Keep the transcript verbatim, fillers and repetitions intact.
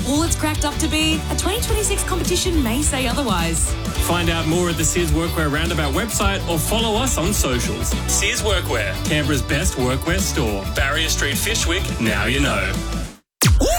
all it's cracked up to be, a twenty twenty-six competition may say otherwise. Find out more at the Sears Workwear Roundabout website or follow us on socials. Sears Workwear, Canberra's best workwear store. Barrier Street, Fishwick, now you know.